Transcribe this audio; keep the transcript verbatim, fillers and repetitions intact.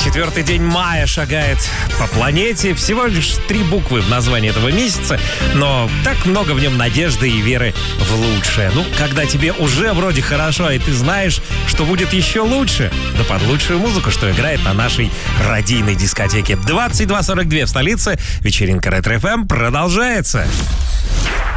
Четвертый день мая шагает по планете. Всего лишь три буквы в названии этого месяца, но так много в нем надежды и веры в лучшее. Ну, когда тебе уже вроде хорошо, и ты знаешь, что будет еще лучше. Да под лучшую музыку, что играет на нашей радийной дискотеке. двадцать два сорок два в столице. Вечеринка Ретро-эф эм продолжается.